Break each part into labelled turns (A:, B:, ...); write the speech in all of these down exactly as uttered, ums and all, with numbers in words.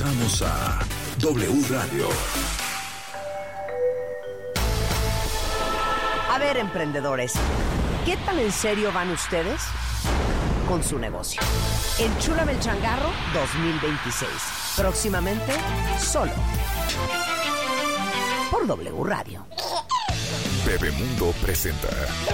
A: Entramos a W Radio.
B: A ver, emprendedores, ¿qué tan en serio van ustedes con su negocio? Enchúlame el changarro dos mil veintiséis. Próximamente, solo por W Radio.
A: Bebemundo presenta.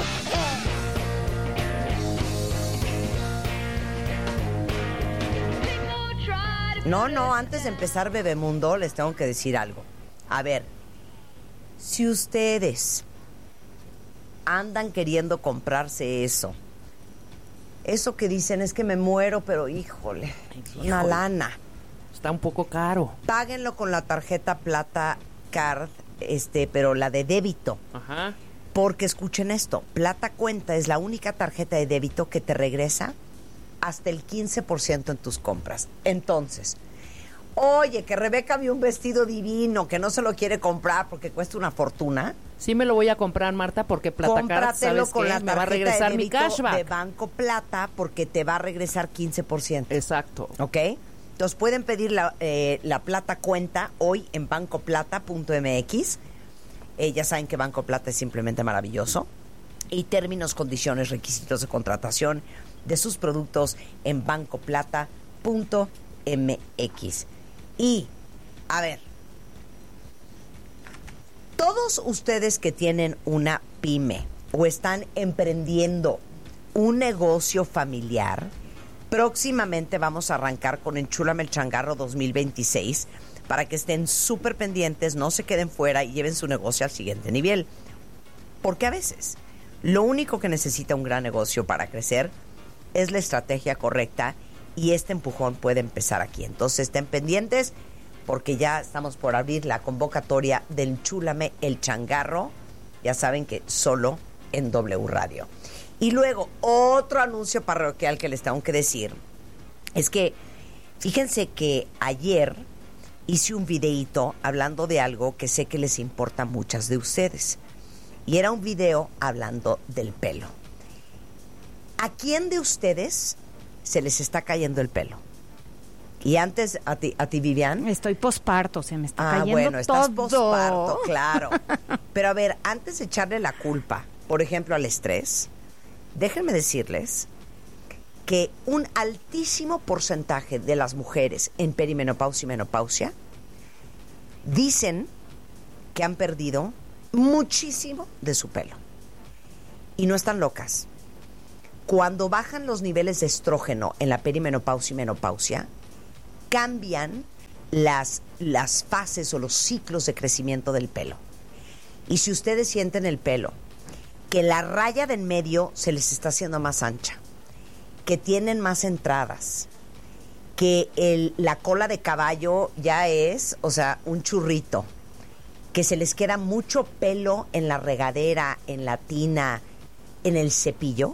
B: No, no, antes de empezar Bebemundo les tengo que decir algo. A ver, si ustedes andan queriendo comprarse eso, eso que dicen es que me muero, pero híjole,
C: híjole.
B: una lana.
C: Está un poco caro.
B: Páguenlo con la tarjeta Plata Card, este, pero la de débito.
C: Ajá.
B: Porque escuchen esto, Plata Cuenta es la única tarjeta de débito que te regresa hasta el quince por ciento en tus compras. Entonces, oye, que Rebeca vio un vestido divino, que no se lo quiere comprar porque cuesta una fortuna.
C: Sí me lo voy a comprar, Marta, porque Plata Card, ¿sabes
B: con
C: qué?
B: la
C: Me va a regresar
B: de
C: mi
B: débito
C: cashback.
B: de Banco Plata porque te va a regresar quince por ciento.
C: Exacto.
B: ¿Ok? Entonces pueden pedir la, eh, la Plata Cuenta hoy en banco plata punto m x. Eh, ya saben que Banco Plata es simplemente maravilloso. Y términos, condiciones, requisitos de contratación de sus productos en banco plata punto m x. Y, a ver, todos ustedes que tienen una pyme o están emprendiendo un negocio familiar, próximamente vamos a arrancar con Enchúlame el Changarro dos mil veintiséis para que estén súper pendientes, no se queden fuera y lleven su negocio al siguiente nivel. Porque a veces lo único que necesita un gran negocio para crecer es la estrategia correcta y este empujón puede empezar aquí. Entonces estén pendientes porque ya estamos por abrir la convocatoria del Enchúlame el Changarro. Ya saben que solo en W Radio. Y luego, otro anuncio parroquial que les tengo que decir es que, fíjense que ayer hice un videíto hablando de algo que sé que les importa a muchas de ustedes. Y era un video hablando del pelo. ¿A quién de ustedes se les está cayendo el pelo? Y antes, a ti, a ti Vivian.
D: Estoy posparto, se me está
B: ah,
D: cayendo
B: bueno, estás
D: todo.
B: posparto, claro. Pero a ver, antes de echarle la culpa, por ejemplo, al estrés, déjenme decirles que un altísimo porcentaje de las mujeres en perimenopausia y menopausia dicen que han perdido muchísimo de su pelo. Y no están locas. Cuando bajan los niveles de estrógeno en la perimenopausia y menopausia, cambian las, las fases o los ciclos de crecimiento del pelo. Y si ustedes sienten el pelo, que la raya de en medio se les está haciendo más ancha, que tienen más entradas, que el, la cola de caballo ya es, o sea, un churrito, que se les queda mucho pelo en la regadera, en la tina, en el cepillo,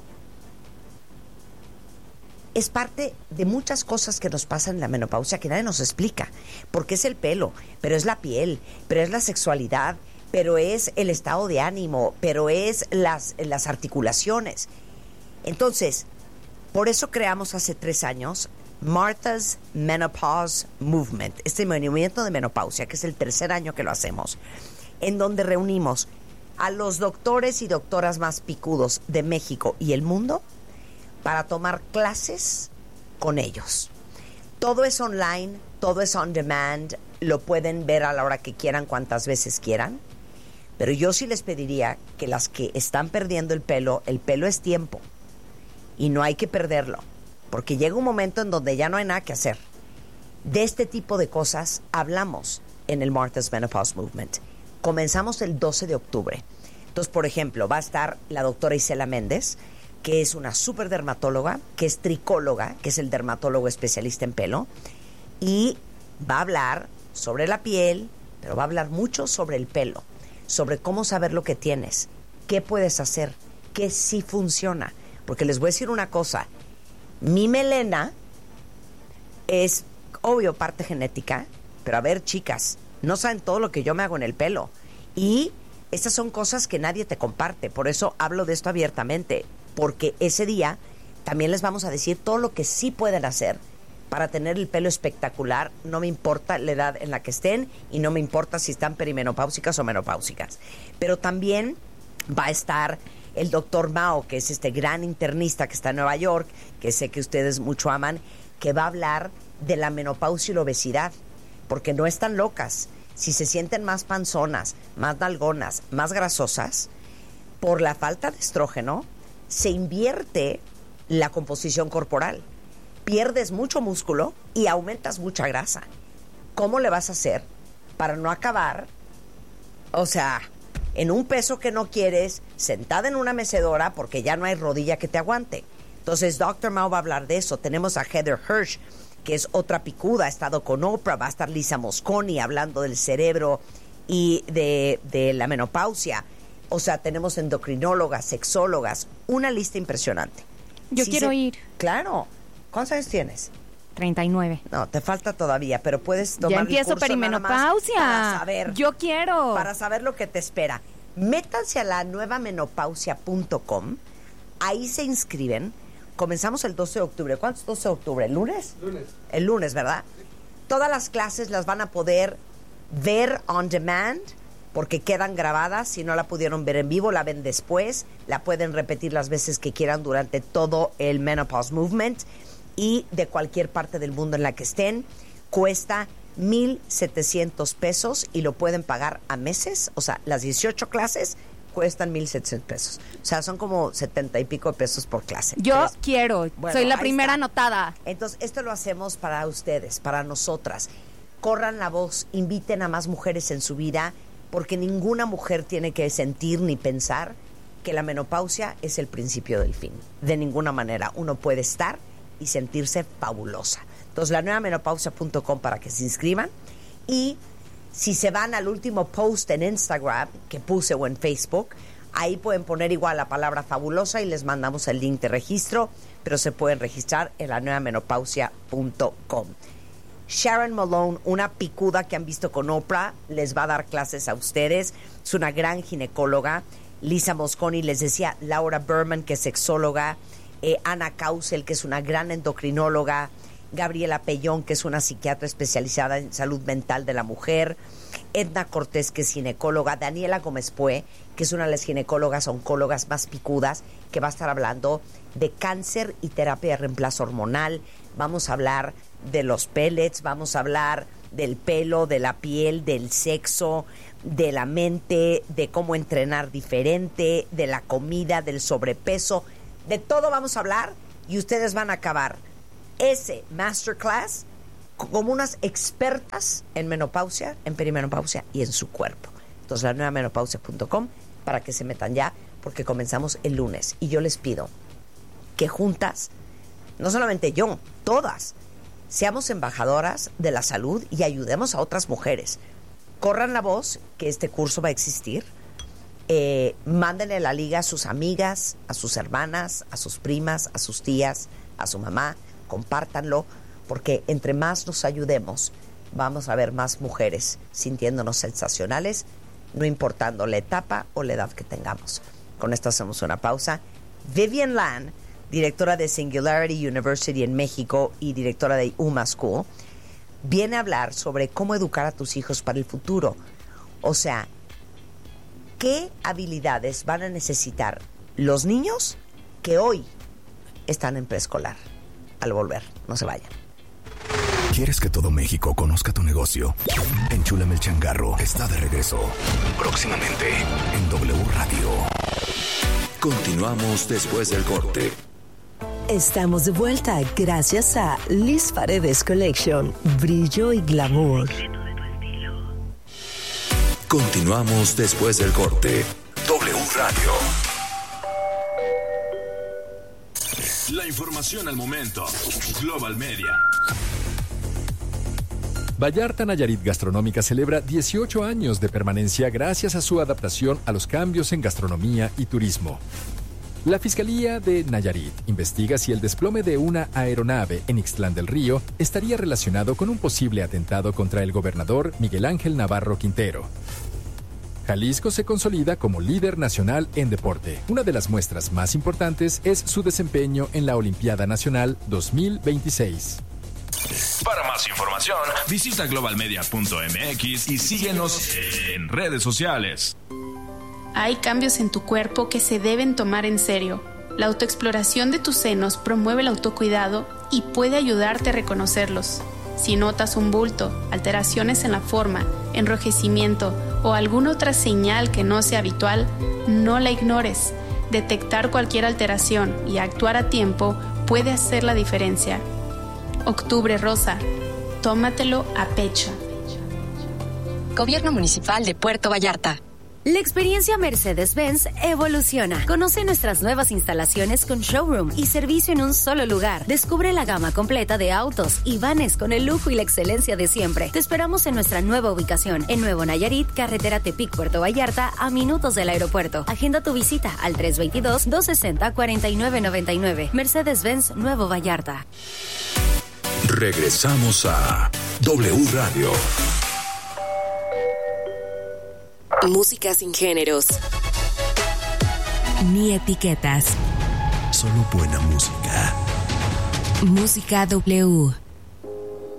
B: es parte de muchas cosas que nos pasan en la menopausia que nadie nos explica. Porque es el pelo, pero es la piel, pero es la sexualidad, pero es el estado de ánimo, pero es las, las articulaciones. Entonces, por eso creamos hace tres años Martha's Menopause Movement, este movimiento de menopausia, que es el tercer año que lo hacemos, en donde reunimos a los doctores y doctoras más picudos de México y el mundo para tomar clases con ellos. Todo es online, todo es on demand, lo pueden ver a la hora que quieran, cuantas veces quieran. Pero yo sí les pediría que las que están perdiendo el pelo, el pelo es tiempo y no hay que perderlo, porque llega un momento en donde ya no hay nada que hacer. De este tipo de cosas hablamos en el Martha's Menopause Movement. Comenzamos el doce de octubre. Entonces, por ejemplo, va a estar la doctora Isela Méndez, que es una súper dermatóloga, que es tricóloga, que es el dermatólogo especialista en pelo, y va a hablar sobre la piel, pero va a hablar mucho sobre el pelo, sobre cómo saber lo que tienes, qué puedes hacer, qué sí funciona. Porque les voy a decir una cosa, mi melena es, obvio, parte genética, pero a ver, chicas, no saben todo lo que yo me hago en el pelo. Y estas son cosas que nadie te comparte, por eso hablo de esto abiertamente, porque ese día también les vamos a decir todo lo que sí pueden hacer para tener el pelo espectacular, no me importa la edad en la que estén y no me importa si están perimenopáusicas o menopáusicas. Pero también va a estar el doctor Mao, que es este gran internista que está en Nueva York, que sé que ustedes mucho aman, que va a hablar de la menopausia y la obesidad, porque no están locas. Si se sienten más panzonas, más nalgonas, más grasosas, por la falta de estrógeno, se invierte la composición corporal. Pierdes mucho músculo y aumentas mucha grasa. ¿Cómo le vas a hacer para no acabar, o sea, en un peso que no quieres, sentada en una mecedora porque ya no hay rodilla que te aguante? Entonces, doctor Mao va a hablar de eso. Tenemos a Heather Hirsch, que es otra picuda, ha estado con Oprah, va a estar Lisa Mosconi hablando del cerebro y de, de la menopausia. O sea, tenemos endocrinólogas, sexólogas, una lista impresionante.
D: Yo
B: sí
D: quiero
B: se...
D: ir.
B: Claro. ¿Cuántos años tienes?
D: treinta y nueve.
B: No, te falta todavía, pero puedes tomar
D: ya
B: el
D: empiezo
B: curso
D: perimenopausia.
B: nada más para saber.
D: Yo quiero.
B: Para saber lo que te espera. Métanse a la nueva menopausia punto com. Ahí se inscriben. Comenzamos el doce de octubre. ¿Cuánto es doce de octubre? ¿El lunes?
E: Lunes.
B: El lunes, ¿verdad? Todas las clases las van a poder ver on demand porque quedan grabadas. Si no la pudieron ver en vivo, la ven después. La pueden repetir las veces que quieran durante todo el Menopause Movement. Y de cualquier parte del mundo en la que estén, cuesta mil setecientos pesos y lo pueden pagar a meses. O sea, las dieciocho clases cuestan mil setecientos pesos. O sea, son como setenta y pico de pesos por clase.
D: Yo
B: Tres.
D: quiero.
B: Bueno,
D: soy la
B: ahí
D: primera
B: está.
D: anotada.
B: Entonces, esto lo hacemos para ustedes, para nosotras. Corran la voz, inviten a más mujeres en su vida, porque ninguna mujer tiene que sentir ni pensar que la menopausia es el principio del fin. De ninguna manera. Uno puede estar y sentirse fabulosa. Entonces, la nueva menopausia punto com para que se inscriban. Y si se van al último post en Instagram que puse o en Facebook, ahí pueden poner igual la palabra fabulosa y les mandamos el link de registro, pero se pueden registrar en la nueva menopausia punto com. Sharon Malone, una picuda que han visto con Oprah, les va a dar clases a ustedes. Es una gran ginecóloga. Lisa Mosconi, les decía, Laura Berman, que es sexóloga, eh, Ana Causel, que es una gran endocrinóloga, Gabriela Pellón, que es una psiquiatra especializada en salud mental de la mujer, Edna Cortés, que es ginecóloga, Daniela Gómez Pue, que es una de las ginecólogas oncólogas más picudas, que va a estar hablando de cáncer y terapia de reemplazo hormonal. Vamos a hablar de los pellets, vamos a hablar del pelo, de la piel, del sexo, de la mente, de cómo entrenar diferente, de la comida, del sobrepeso, de todo vamos a hablar y ustedes van a acabar ese masterclass como unas expertas en menopausia, en perimenopausia y en su cuerpo. Entonces, la nueva menopausia punto com para que se metan ya, porque comenzamos el lunes. Y yo les pido que juntas, no solamente yo, todas, seamos embajadoras de la salud y ayudemos a otras mujeres. Corran la voz que este curso va a existir. Eh, mándenle la liga a sus amigas, a sus hermanas, a sus primas, a sus tías, a su mamá. Compártanlo, porque entre más nos ayudemos, vamos a ver más mujeres sintiéndonos sensacionales, no importando la etapa o la edad que tengamos. Con esto hacemos una pausa. Vivian Lan, directora de Singularity University en México y directora de U M A School, viene a hablar sobre cómo educar a tus hijos para el futuro. O sea, ¿qué habilidades van a necesitar los niños que hoy están en preescolar? Al volver, no se vayan.
A: ¿Quieres que todo México conozca tu negocio? Enchúlame el changarro está de regreso. Próximamente en W Radio. Continuamos después del corte.
F: Estamos de vuelta gracias a Liz Paredes Collection, brillo y glamour.
A: Continuamos después del corte. W Radio. La información al momento. Global Media.
G: Vallarta Nayarit Gastronómica celebra dieciocho años de permanencia gracias a su adaptación a los cambios en gastronomía y turismo. La Fiscalía de Nayarit investiga si el desplome de una aeronave en Ixtlán del Río estaría relacionado con un posible atentado contra el gobernador Miguel Ángel Navarro Quintero. Jalisco se consolida como líder nacional en deporte. Una de las muestras más importantes es su desempeño en la Olimpiada Nacional dos mil veintiséis.
E: Para más información, visita global media punto m x y síguenos en redes sociales.
H: Hay cambios en tu cuerpo que se deben tomar en serio. La autoexploración de tus senos promueve el autocuidado y puede ayudarte a reconocerlos. Si notas un bulto, alteraciones en la forma, enrojecimiento o alguna otra señal que no sea habitual, no la ignores. Detectar cualquier alteración y actuar a tiempo puede hacer la diferencia. Octubre Rosa. Tómatelo a pecho.
I: Gobierno Municipal de Puerto Vallarta.
J: La experiencia Mercedes-Benz evoluciona. Conoce nuestras nuevas instalaciones con showroom y servicio en un solo lugar. Descubre la gama completa de autos y vanes con el lujo y la excelencia de siempre. Te esperamos en nuestra nueva ubicación, en Nuevo Nayarit, carretera Tepic, Puerto Vallarta, a minutos del aeropuerto. Agenda tu visita al tres dos dos, dos seis cero, cuatro nueve nueve nueve. Mercedes-Benz Nuevo Vallarta.
A: Regresamos a W Radio.
K: Música sin géneros ni etiquetas.
A: Solo buena música.
K: Música W.